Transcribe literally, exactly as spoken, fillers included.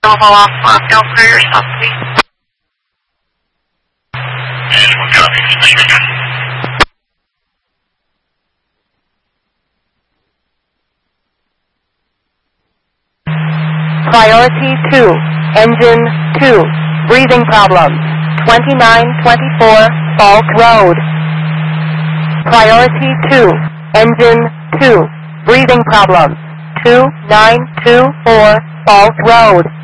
Don't hold off. Uh, don't clear yourself, please. And one copy. Thank you. Priority two, engine two, breathing problems, twenty-nine twenty-four Falk Road. Priority two, engine two, breathing problems, two nine two four Falk Road.